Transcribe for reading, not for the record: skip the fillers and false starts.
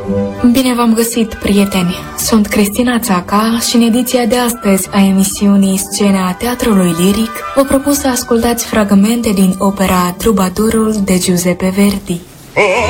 Bine v-am găsit, prieteni! Sunt Cristina Țaca și în ediția de astăzi a emisiunii Scena Teatrului Liric vă propun să ascultați fragmente din opera Trubadurul de Giuseppe Verdi.